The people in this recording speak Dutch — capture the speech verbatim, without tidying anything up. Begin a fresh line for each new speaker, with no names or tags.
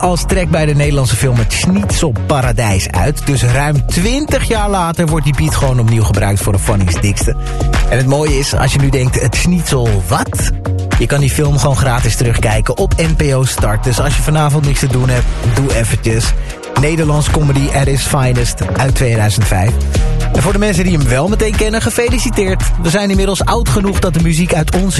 als track bij de Nederlandse film Het Schnitzelparadijs uit. Dus ruim twintig jaar later wordt die beat gewoon opnieuw gebruikt voor de Funnies Dikste. En het mooie is, als je nu denkt, het Schnitzel wat? Je kan die film gewoon gratis terugkijken op N P O Start. Dus als je vanavond niks te doen hebt, doe eventjes. Nederlands comedy at its finest uit tweeduizend vijf. En voor de mensen die hem wel meteen kennen, gefeliciteerd. We zijn inmiddels oud genoeg dat de muziek uit onze